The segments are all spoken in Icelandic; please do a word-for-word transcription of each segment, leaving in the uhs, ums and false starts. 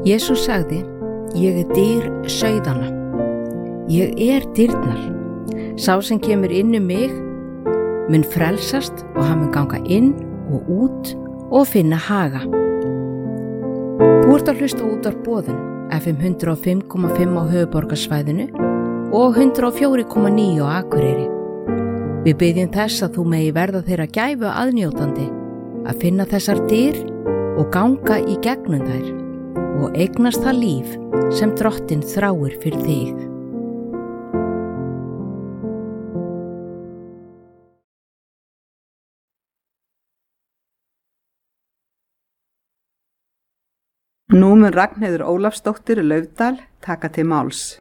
Jesús sagði, ég er dyr sauðanna. Ég er dyrnar. Sá sem kemur inn um mig mun frelsast og hann mun ganga inn og út og finna haga. Þú ert að hlusta út á boðun F M hundrað og fimm komma fimm á höfuðborgarsvæðinu og hundrað og fjögur komma níu á Akureyri. Við biðjum þess að þú megi verða þeirra gæfu aðnjótandi að finna þessar dyr og ganga í gegnum þær og eignast það líf sem Drottinn þráir fyrir þig. Nú mun Ragnheiður Ólafsdóttir Laufdal taka til máls.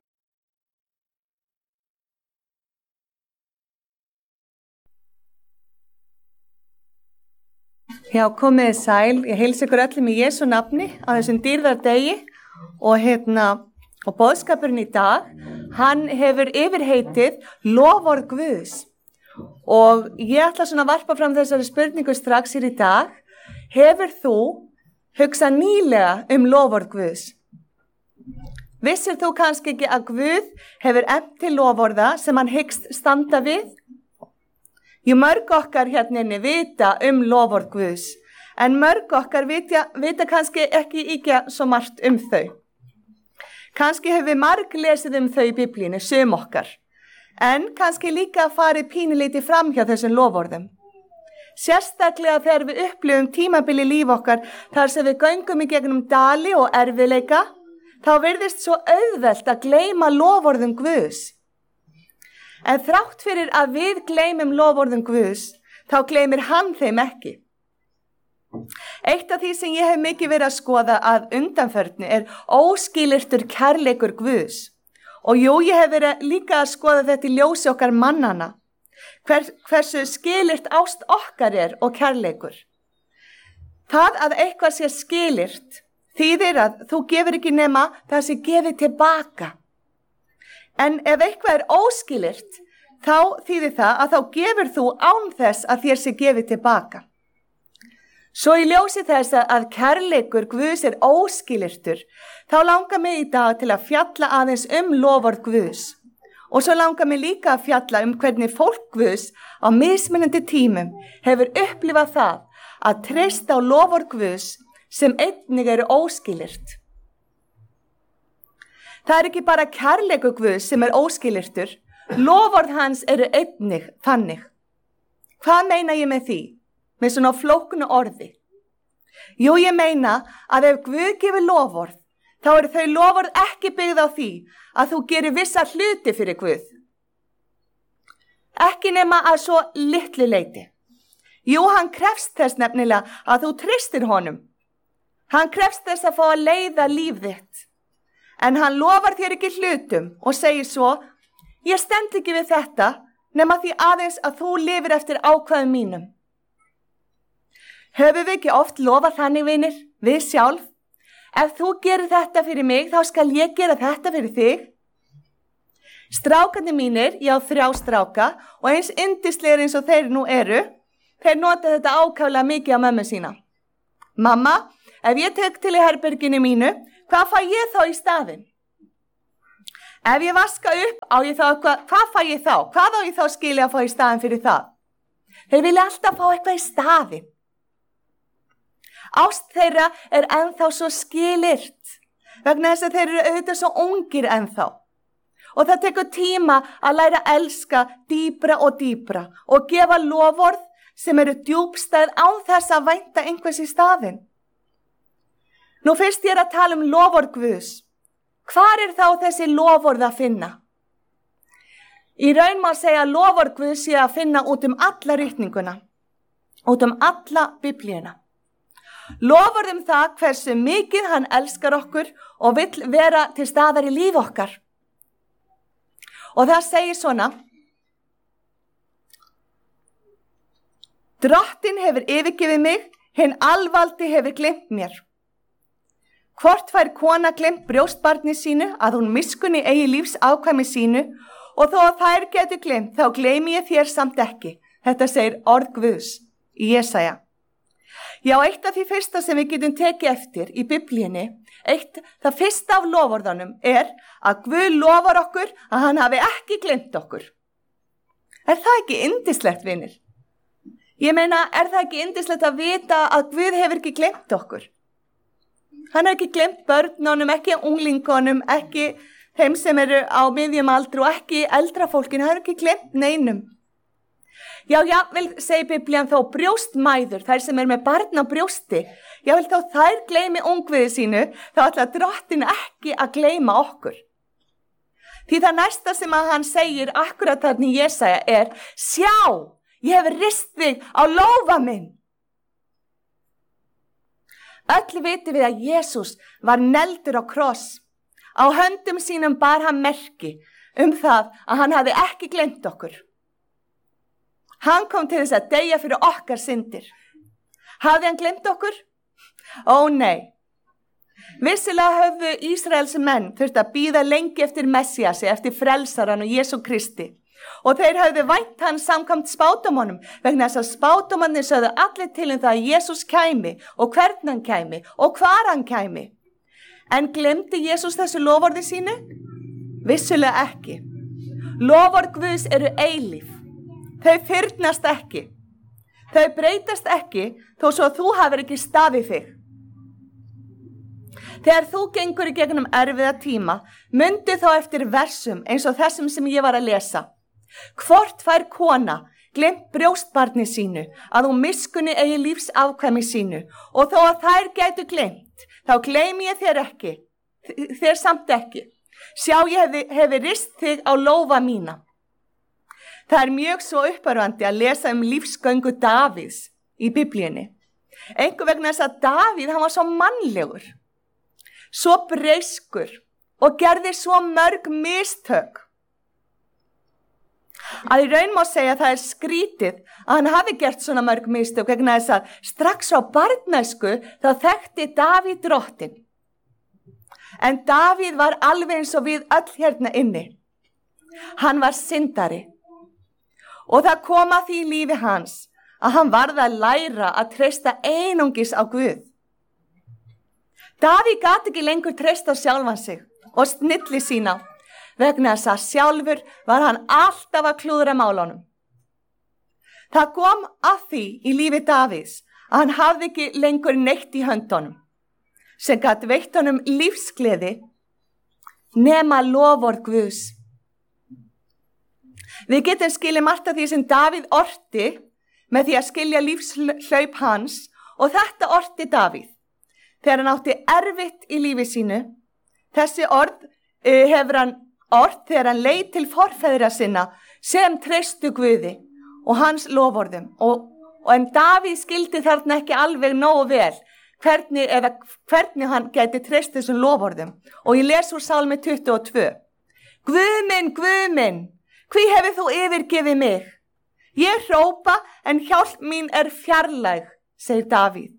Já, komiði sæl. Ég heilsa ykkur öllum í Jesú nafni á þessum dýrðardegi og hérna, og boðskapurinn í dag, hann hefur yfirheitið loforð Guðs. Og ég ætla svona að varpa fram þessari spurningu strax hér í dag. Hefur þú hugsað nýlega um loforð Guðs? Vissir þú kannski ekki að Guð hefur efnt til loforða sem hann hyggst standa við? Jú, mörg okkar hérna inni vita um loforð Guðs, en mörg okkar vita, vita kannski ekki ekki svo margt um þau. Kannski hefur við marg lesið um þau í Biblíunni, sum okkar, en kannski líka farið pínulítið fram hjá þessum loforðum. Sérstaklega þegar við upplifum tímabili líf okkar þar sem við göngum í gegnum dali og erfiðleika, þá virðist svo auðvelt að gleyma loforðum Guðs. En þrátt fyrir að við gleymum loforðum Guðs, þá gleymir hann þeim ekki. Eitt af því sem ég hef mikið verið að skoða að undanförnu er óskilyrtur kærleikur Guðs. Og jú, ég hef verið líka að skoða þetta í ljósi okkar mannana. Hver, hversu skilyrt ást okkar er og kærleikur. Það að eitthvað sé skilyrt þýðir að þú gefur ekki nema það sé gefið tilbaka. En ef eitthvað er óskilyrt, þá þýðir það að þá gefur þú án þess að þér sé gefið tilbaka. Svo í ljósi þess að kærleikur Guðs er óskilyrtur, þá langar mig í dag til að fjalla aðeins um loforð Guðs. Og svo langar mig líka að fjalla um hvernig fólk Guðs á mismunandi tímum hefur upplifað það að treysta á loforð Guðs sem einnig eru óskilyrt. Það er ekki bara kærleikur Guðs sem er óskilyrtur, loforð hans eru einnig þannig. Hvað meina ég með því? Með svona flóknu orði. Jú, ég meina að ef Guð gefur loforð, þá eru þau loforð ekki byggð á því að þú gerir vissa hluti fyrir Guð. Ekki nema að svo litlu leyti. Jú, hann krefst þess nefnilega að þú treystir honum. Hann krefst þess að fá að leiða líf þitt. En hann lofar þér ekki hlutum og segir svo, ég stend ekki við þetta nema því aðeins að þú lifir eftir ákvæðum mínum. Höfum við ekki oft lofað þannig, vinir, við sjálf? Ef þú gerir þetta fyrir mig, þá skal ég gera þetta fyrir þig. Strákarnir mínir, ég á þrjá stráka og eins yndislegir eins og þeir nú eru, þeir nota þetta ákaflega mikið á mömmu sína. Mamma, ef ég tek til í herberginu mínu, hvað fæ ég þá í staðinn? Ef ég vaska upp, á ég þá eitthvað, hvað fæ ég þá? Hvað á ég þá skilja að fá í staðinn fyrir það? Þeir vilja alltaf fá eitthvað í staðinn. Ást þeirra er ennþá svo skilyrt, vegna þess að þeir eru auðvitað svo ungir ennþá. Og það tekur tíma að læra að elska dýpra og dýpra og gefa loforð sem eru djúpstæð án þess að vænta einhvers í staðinn. Nú fyrst ég er að tala um loforð Guðs. Hvar er þá þessi loforð að finna? Í raun má segja að loforð Guðs sé að finna út um alla ritninguna, út um alla Biblíuna. Loforð um það hversu mikið hann elskar okkur og vill vera til staðar í líf okkar. Og það segir svona, Drottinn hefur yfirgefið mig, hinn alvaldi hefur gleymt mér. Hvort fær kona gleymt brjóstbarni sínu að hún miskunni eigi lífs ákvæmi sínu og þó að þær getur gleymt þá gleymi ég þér samt ekki. Þetta segir orð Guðs í Jesaja. Já, eitt af því fyrsta sem við getum tekið eftir í Biblíunni, eitt, það fyrsta af loforðunum er að Guð lofar okkur að hann hafi ekki gleymt okkur. Er það ekki yndislegt, vinir? Ég meina, er það ekki yndislegt að vita að Guð hefur ekki gleymt okkur? Hann hefur ekki gleymt börnunum, ekki unglingunum, ekki þeim sem eru á miðjum aldri og ekki eldra fólkinu, hann hefur ekki gleymt neinum. Já, já, vil segi Biblían þó brjóstmæður, þær sem er með barn á brjósti, já, vil þó þær gleymi ungviði sínu, þá ætla Drottinn ekki að gleyma okkur. Því það næsta sem að hann segir akkurat þarna í Jesaja er, sjá, ég hef rist þig á lófa minn. Öll vitum við að Jesús var negldur á kross. Á höndum sínum bar hann merki um það að hann hafði ekki gleymt okkur. Hann kom til þess að deyja fyrir okkar syndir. Hafði hann gleymt okkur? Ó nei. Vissilega höfðu Ísraels menn þurft að bíða lengi eftir Messiasi, eftir frelsaran og Jesú Kristi. Og þeir höfðu vænt hann samkvæmt spádómunum, vegna þess að spádómarnir sögðu allir til um það að Jesús kæmi og hvern hann kæmi og hvar hann kæmi. En glemdi Jesús þessu loforði sínu? Vissulega ekki. Loforð Guðs eru eilíf. Þau fyrnast ekki. Þau breytast ekki þó svo að þú hafir ekki staðið þig. Þegar þú gengur í gegnum erfiða tíma, mundu þá eftir versum eins og þessum sem ég var að lesa. Hvort fær kona gleymt brjóstbarni sínu að hún miskunni eigi lífs afkvæmi sínu og þó að þær gætu gleymt, þá gleymi ég þér ekki, þér samt ekki. Sjá, ég hefi, hefi rist þig á lófa mína. Það er mjög svo uppörvandi að lesa um lífsgöngu Davíðs í Biblíunni. Einhver vegna þess að Davíð, hann var svo mannlegur, svo breyskur og gerði svo mörg mistök. Að í raun má segja að það er skrítið að hann hafi gert svona mörg mistök vegna þess að strax á barnæsku þá þekkti Davíð Drottinn. En Davíð var alveg eins og við öll hérna inni. Hann var syndari. Og það kom að því í lífi hans að hann varð að læra að treysta einungis á Guð. Davíð gat ekki lengur treysta á sjálfan sig og snilli sína, vegna þess að sjálfur var hann alltaf að klúðra málunum. Það kom að því í lífi Davíðs að hann hafði ekki lengur neitt í höndunum, sem gat veitt honum lífsgleði nema loforð Guðs. Við getum skilið margt af því sem Davíð orti með því að skilja lífshlaup hans og þetta orti Davíð. Þegar hann átti erfitt í lífi sínu, þessi orð uh, hefur hann orð þegar hann leit til forfeðra sinna sem treystu Guði og hans loforðum. Og, og en Davíð skildi þarna ekki alveg nógu vel hvernig, eða, hvernig hann gæti treyst þessum loforðum. Og ég les úr Sálmi tuttugu og tvö. Guð minn, Guð minn, hví hefur þú yfirgefið mig? Ég hrópa en hjálp mín er fjarlæg, segir Davíð.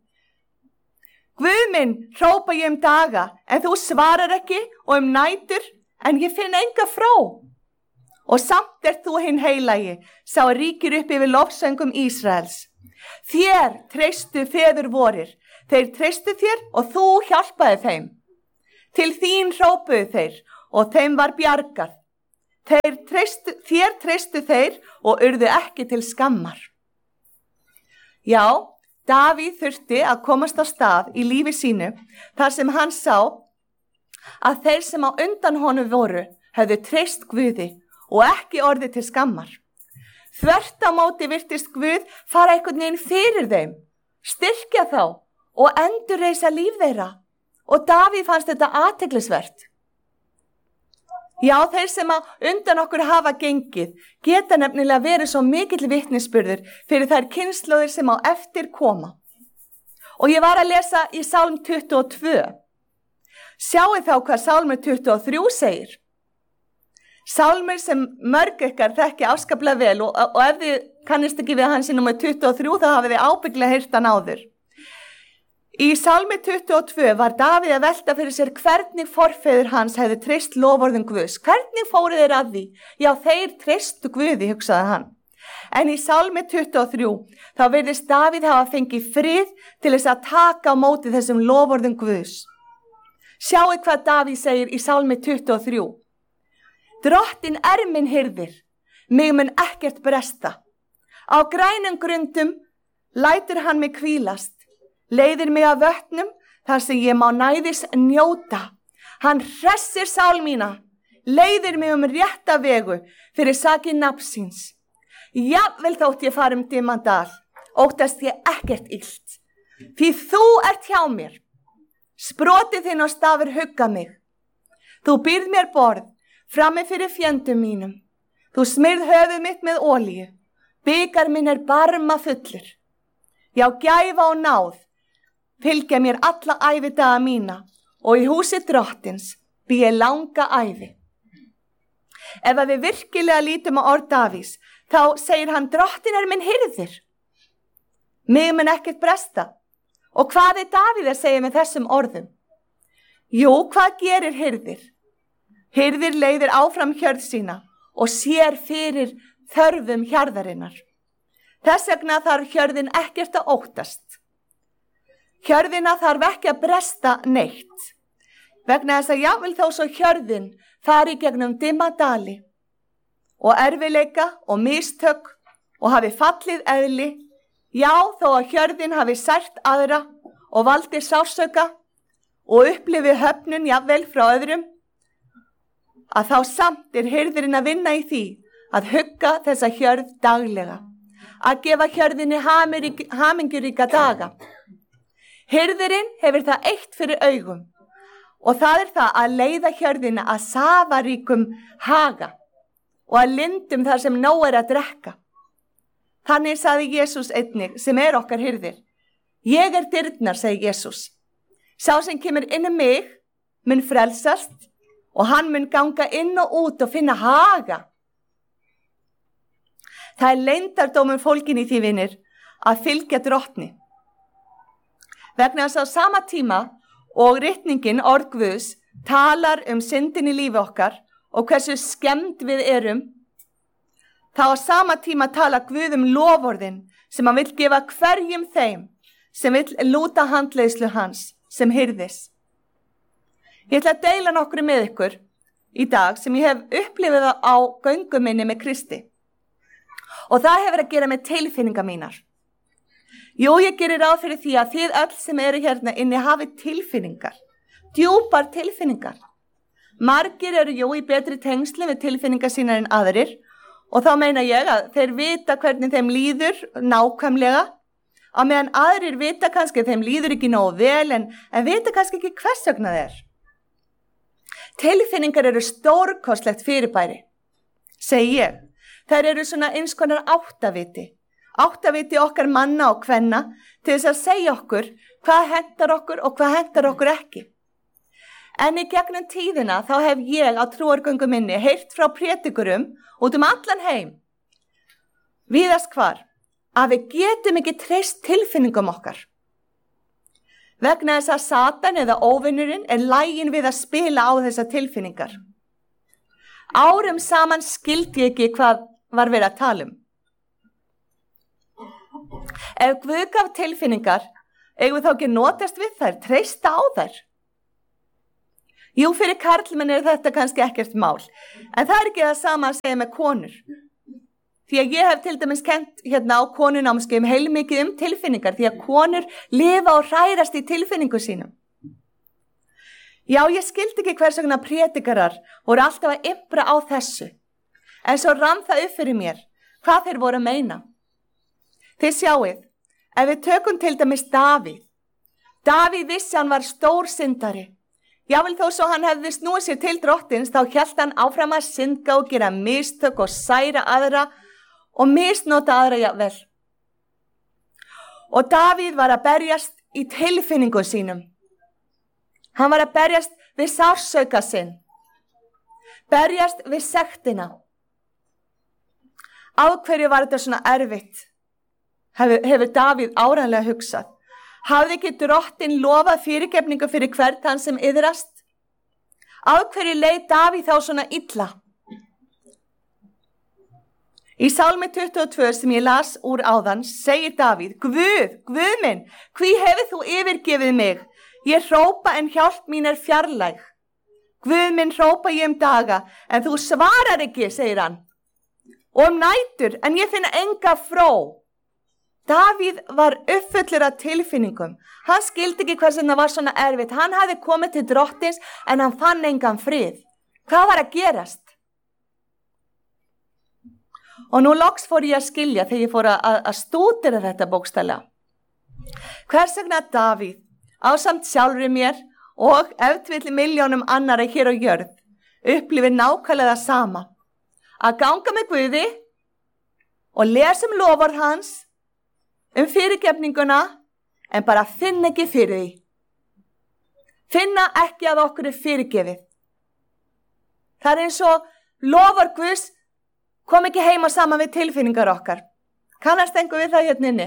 Guð minn, hrópa ég um daga, en þú svarar ekki og um nætur, en ég finn enga frá. Og samt er þú hinn heilagi, sá ríkir upp yfir lofsöngum Ísraels. Þér treystu feður vorir, þeir treystu þér og þú hjálpaði þeim. Til þín hrópuðu þeir og þeim var bjargað. Þeir treystu, þér treystu þeir og urðu ekki til skammar. Já, Davíð þurfti að komast á stað í lífi sínu þar sem hann sá að þeir sem á undan honum voru höfðu treyst Guði og ekki orðið til skammar. Þvert á móti virtist Guð fara einhvern veginn fyrir þeim, styrkja þá og endurreisa líf þeirra og Davíð fannst þetta athyglisvert. Já, þeir sem á undan okkur hafa gengið geta nefnilega verið svo mikill vitnisburður fyrir þær kynslóðir sem á eftir koma. Og ég var að lesa í Sálm tuttugu og tvö. Sjáu þá hvað Sálmur tuttugu og þrjú segir. Sálmur sem mörg ykkar þekki afskaplega vel og, og ef þið kannist ekki við hans í númer tuttugu og þrjú þá hafið þið ábyggilega heyrt hann áður. Í Sálmi tuttugu og tvö var Davíð að velta fyrir sér hvernig forfeður hans hefði treyst loforðum Guðs. Hvernig fóru þeir að því? Já, þeir treystu Guði, hugsaði hann. En í Sálmi tuttugu og þrjú þá virðist Davíð hafa fengið frið til þess að taka á móti þessum loforðum Guðs. Sjáu hvað Davíð segir í Sálmi tuttugu og þrjú. Drottin er minn hirðir, mig mun ekkert bresta. Á grænum grundum lætur hann mig hvílast, leiðir mig að vötnum þar sem ég má næðis njóta. Hann hressir sál mína, leiðir mig um rétta vegu fyrir sakir nafnsins. Jafnvel þótt ég fari um dimman dal, óttast ég ekkert illt. Því þú ert hjá mér, sprotið þinn og stafur hugga mig. Þú býrð mér borð, frammi fyrir fjendum mínum. Þú smyrð höfuð mitt með olíu, bikar minn er barma fullur. Já, gæfa og náð, fylgja mér alla ævidaga mína og í húsi drottins bý ég langa ævi. Ef að við virkilega lítum á orð Davíðs, þá segir hann, drottin er minn hirðir. Mig mun ekkert bresta. Og hvað er Davíð að segja með þessum orðum? Jú, hvað gerir hirðir? Hirðir leiðir áfram hjörð sína og sér fyrir þörfum hjarðarinnar. Þess vegna þarf hjörðin ekkert að óttast. Hjörðina þarf ekki að bresta neitt. Vegna þess að jafnvel þó svo hjörðin fari gegnum dimma dali og erfiðleika og mistök og hafi fallið eðli, já þó að hjörðin hafi sært aðra og valdi sársauka og upplifi höfnun jafnvel frá öðrum, að þá samt er hirðirinn að vinna í því að hugga þessa hjörð daglega, að gefa hjörðinni hamingjuríka daga. Hirðirinn hefur það eitt fyrir augum og það er það að leiða hjörðina að safaríkum haga og að lindum þar sem nóg er að drekka. Þannig sagði Jesús einnig sem er okkar hirðir. Ég er dyrnar, segi Jesús. Sá sem kemur inn um mig mun frelsast og hann mun ganga inn og út og finna haga. Það er leyndardómur fólkin í því, vinir, að fylgja drottni. Vegna þess að á sama tíma og ritningin orð Guðs talar um syndin í lífi okkar og hversu skemmd við erum, þá á sama tíma tala Guð um loforðin sem hann vill gefa hverjum þeim sem vill lúta handleiðslu hans sem hirðis. Ég ætla að deila nokkru með ykkur í dag sem ég hef upplifað á göngum minni með Kristi. Og það hefur að gera með tilfinningar mínar. Jú, ég gerir ráð fyrir því að þið öll sem eru hérna inni hafi tilfinningar, djúpar tilfinningar. Margir eru jú í betri tengsli við tilfinningar sínar en aðrir og þá meina ég að þeir vita hvernig þeim líður nákvæmlega, á meðan aðrir vita kannski að þeim líður ekki nógu vel en, en vita kannski ekki hvers vegna þeir. Tilfinningar eru stórkostlegt fyrirbæri, segi ég. Þær eru svona eins konar áttaviti. Áttaviti okkar manna og kvenna til þess að segja okkur hvað hentar okkur og hvað hentar okkur ekki. En í gegnum tíðina þá hef ég á trúargöngu minni heyrt frá prédikurum út um allan heim. Víðast hvar að við getum ekki treyst tilfinningum okkar. Vegna þess að Satan eða óvinnurinn er laginn við að spila á þessa tilfinningar. Árum saman skildi ég ekki hvað var verið að tala um. Ef Guð gaf tilfinningar, eigum við þá ekki notast við þær, treysta á þær. Jú, fyrir karlmenn er þetta kannski ekkert mál, en það er ekki það sama að segja með konur. Því að ég hef til dæmis kennt hérna á konunámskeiðum heilmikið um tilfinningar, því að konur lifa og hrærast í tilfinningu sínum. Já, ég skildi ekki hvers vegna prédikarar voru alltaf að impra á þessu, en svo rann það upp fyrir mér hvað þeir voru að meina. Þið sjáið, ef við tökum til dæmis Davíð. Davíð vissi hann var stór syndari. Jável þó svo hann hefði snúið sér til drottins, þá hélt hann áfram að synda og gera mistök og særa aðra og misnota aðra jafnvel. Og Davíð var að berjast í tilfinningum sínum. Hann var að berjast við sársauka sinn. Berjast við sektina. Á hverju var þetta svona erfitt? Hefur, hefur Davíð áreiðanlega hugsað. Hafði ekki drottin lofað fyrirgefningu fyrir hvern hann sem iðrast? Á hverju leið Davíð þá svona illa? Í Sálmi tuttugu og tvö sem ég las úr áðan segir Davíð, Guð, Guð minn, hví hefur þú yfirgefið mig? Ég hrópa en hjálp mín er fjarlæg. Guð minn hrópa ég um daga, en þú svarar ekki, segir hann. Og um nætur, en ég finna enga fró. Davíð var uppfullur af tilfinningum. Hann skildi ekki hvers vegna var svona erfitt. Hann hafði komið til drottins, en hann fann engan frið. Hvað var að gerast? Og nú loks fór ég að skilja þegar ég fór að, að stúdera þetta bókstaflega. Hvers vegna Davíð, ásamt sjálfri mér og ef til miljónum annara hér á jörð, upplifir nákvæmlega það sama. Að ganga með Guði og lesa um loforð hans, um fyrirgefninguna, en bara finna ekki fyrir því. Finna ekki að okkur er fyrirgefið. Það er eins og loforð Guðs kom ekki heima saman við tilfinningar okkar. Kannast einhver við það hérna inni?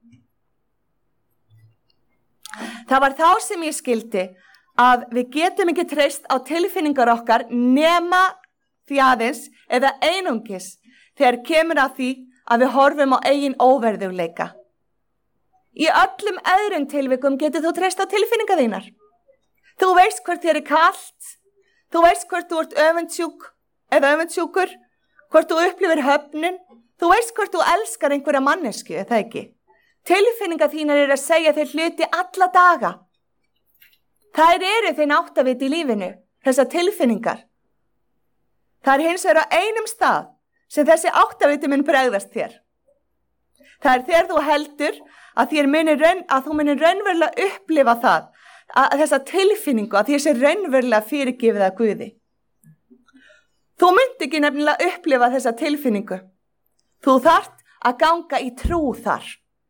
Það var þá sem ég skildi að við getum ekki treyst á tilfinningar okkar nema því aðeins eða einungis þegar kemur að því að við horfum á eigin óverðugleika. Í öllum öðrum tilvikum getur þú treyst á tilfinningar þínar. Þú veist hvort þér er kalt, þú veist hvort þú ert öfundsjúk eða öfundsjúkur, hvort þú upplifir höfnun, þú veist hvort þú elskar einhverja mannesku, eða ekki. Tilfinningar þínar er að segja þér hluti alla daga. Þær eru þinn áttavit í lífinu, þessar tilfinningar. Það er hins vegar á einum stað sem þessi áttaviti mun bregðast þér. Það er þegar þú heldur að, muni raun, að þú munir raunverulega upplifa það, að, að þessa tilfinningu, að því sé raunverulega fyrirgefið að Guði. Þú myndi ekki nefnilega upplifa þessa tilfinningu. Þú þarft að ganga í trú þar.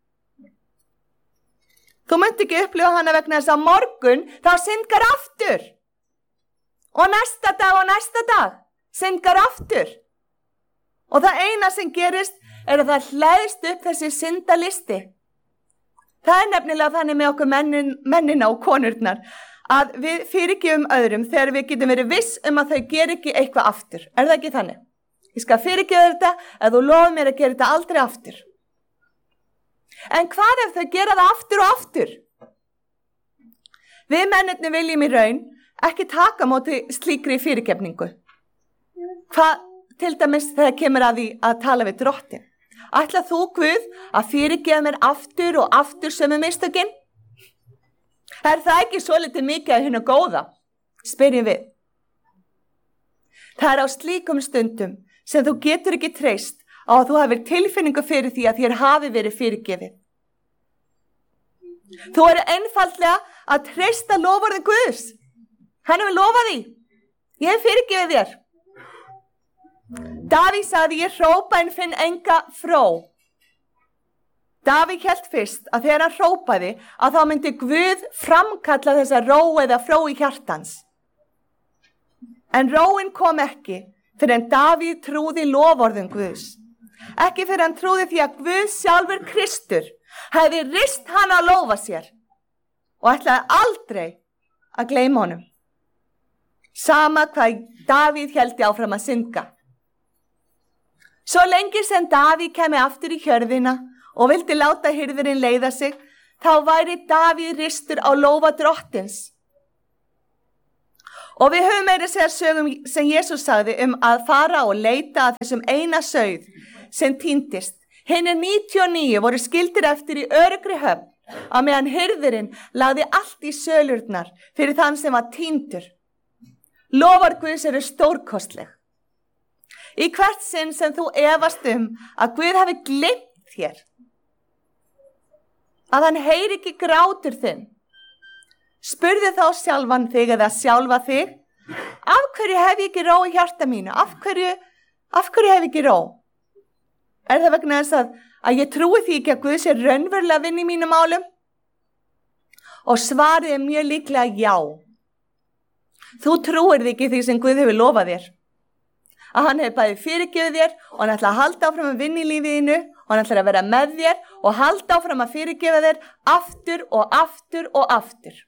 Þú myndi ekki upplifa hana vegna þess að morgun þá syndgar aftur. Og næsta dag og næsta dag syndgar aftur. Og það eina sem gerist er að það hlæðist upp þessi syndalisti. Það er nefnilega þannig með okkur mennin, mennina og konurnar að við fyrirgefum öðrum þegar við getum verið viss um að þau ger ekki eitthvað aftur. Er það ekki þannig? Ég skal fyrirgefa þetta ef þú lofir mér að gera þetta aldrei aftur. En hvað ef þau gera það aftur og aftur? Við mennirni viljum í raun ekki taka móti slíkri fyrirgefningu. Hvað til dæmis þegar kemur að því að tala við drottin? Ætla þú, Guð, að fyrirgefa mér aftur og aftur sömu mistökin? Er það ekki svolítið mikið af hinu góða? Spyrjum við. Það er á slíkum stundum sem þú getur ekki treyst á að þú hafir tilfinningu fyrir því að þér hafi verið fyrirgefið. Þú eru einfaldlega að treysta loforði Guðs. Hann hefur lofað því. Ég hef fyrirgefið þér. Davíð sagði, ég hrópa en finn enga fró. Davíð hélt fyrst að þegar hann hrópaði að þá myndi Guð framkalla þessa ró eða fró í hjartans. En róin kom ekki fyrir en Davíð trúði loforðum Guðs. Ekki fyrir hann trúði því að Guð sjálfur Kristur hefði rist hann að lofa sér og ætlaði aldrei að gleyma honum. Sama hvað Davíð héldi áfram að synga. Svo lengi sem Davíð kemi aftur í hjörðina og vildi láta hirðurinn leiða sig, þá væri Davíð ristur á lófa drottins. Og við höfum meira segja sögum sem Jesús sagði um að fara og leita að þessum eina sauð sem týndist. Hinir níutíu og níu voru skildir eftir í öruggri höfn, á meðan hirðurinn lagði allt í sölurnar fyrir þann sem var týndur. Lofar Guðs eru stórkostleg. Í hvert sinn sem þú efast um að Guð hafi gleymt þér, að hann heyri ekki grátur þinn, spurðu þá sjálfan þig eða sjálfa þig, af hverju hef ég ekki ró í hjarta mínu? Af hverju, af hverju hef ég ekki ró? Er það vegna þess að, að ég trúi því ekki að Guð sé raunverulega vinn í mínum málum? Og svarið er mjög líklega já. Þú trúir því ekki því sem Guð hefur lofað þér. Að hann hefur bæði fyrirgefið þér og hann ætla að halda áfram að vinna í lífiðinu og hann ætla að vera með þér og halda áfram að fyrirgefa þér aftur og aftur og aftur.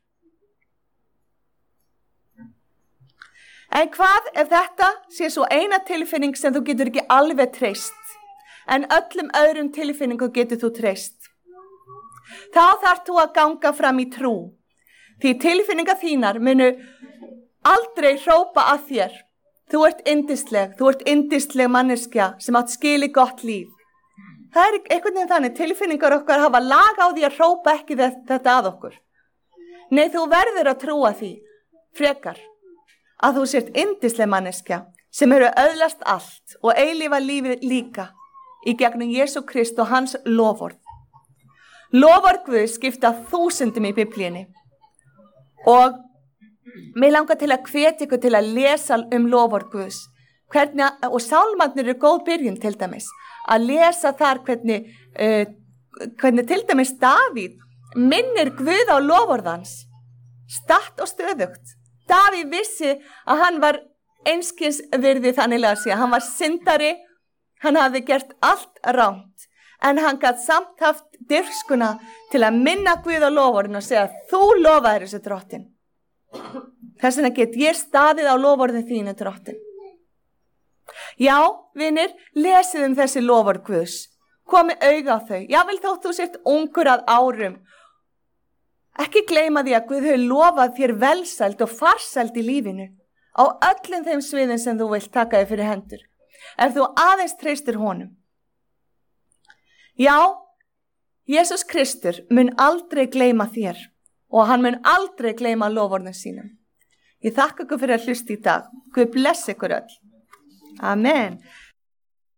En hvað ef þetta sé svo eina tilfinning sem þú getur ekki alveg treyst? en öllum öðrum tilfinningum getur þú treyst. Þá þarf þú að ganga fram í trú, því tilfinningar þínar munu aldrei hrópa að þér. Þú ert yndisleg, þú ert yndisleg manneskja sem átt skili gott líf. Það er einhvern veginn þannig, tilfinningar okkar hafa lag á því að hrópa ekki þetta að okkur. Nei, þú verður að trúa því, frekar, að þú sért yndisleg manneskja sem eru öðlast allt og eilífa lífið líka í gegnum Jesú Krist og hans loforð. Loforð Guðs skipta þúsundum í Biblíunni og mig langar til að hvetja ykkur til að lesa um loforð Guðs. Hvernig, og sálmarnir eru góð byrjun til dæmis, að lesa þar hvernig, uh, hvernig til dæmis Davíð minnir Guð á loforðans, statt og stöðugt. Davíð vissi að hann var einskis virði þannig að segja, hann var syndari, hann hafði gert allt rangt, en hann gat samt haft dirfskuna til að minna Guð á loforðin og segja, þú lofaðir þessu drottin. Þess vegna get ég staðið á loforðin þínu drottin. Já, vinir, lesið um þessi loforð Guðs. Komið auga á þau. Jável þótt þú sért ungur að árum. Ekki gleyma því að Guð hefur lofað þér velsæld og farsæld í lífinu á öllum þeim sviðin sem þú vilt taka þig fyrir hendur. Ef þú aðeins treystir honum. Já, Jesús Kristur mun aldrei gleyma þér og hann mun aldrei gleyma loforðum sínum. Ég þakka ykkur fyrir að hlusta í dag. Guð blessi ykkur öll. Amen.